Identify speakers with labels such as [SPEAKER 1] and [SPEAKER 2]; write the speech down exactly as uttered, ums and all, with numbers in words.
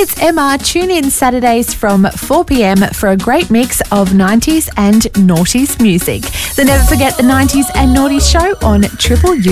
[SPEAKER 1] It's Emma. Tune in Saturdays from four p.m. for a great mix of nineties and noughties music. So never forget the nineties and noughties show on Triple U.